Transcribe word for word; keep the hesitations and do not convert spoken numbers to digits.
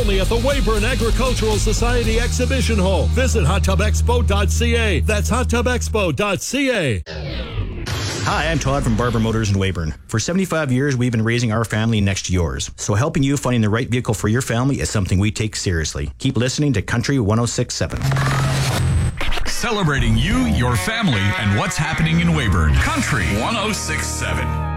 only at the Weyburn Agricultural Society Exhibition Hall. Visit hot tub expo dot c a. That's hot tub expo dot c a. Hi, I'm Todd from Barber Motors in Weyburn. For seventy-five years, we've been raising our family next to yours. So helping you finding the right vehicle for your family is something we take seriously. Keep listening to Country one oh six point seven. Celebrating you, your family, and what's happening in Weyburn. Country one oh six point seven.